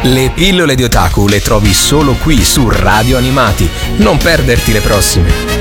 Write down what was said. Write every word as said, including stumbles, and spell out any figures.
Le pillole di Otaku le trovi solo qui su Radio Animati. Non perderti le prossime.